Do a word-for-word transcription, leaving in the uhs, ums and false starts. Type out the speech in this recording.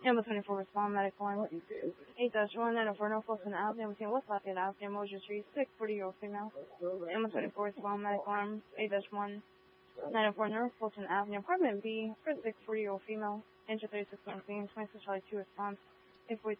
Number twenty-four, respond medical line. eight dash one, nine oh four, Norfolk Avenue, between West Lafayette Avenue, Mosier Street, six, forty-year-old female. Number twenty-four, respond medical line. eight dash one, nine oh four, North Fulton Avenue, apartment B, for six, forty-year-old female. Enter thirty-six nineteen, twenty-six Charlie two, response. eight forty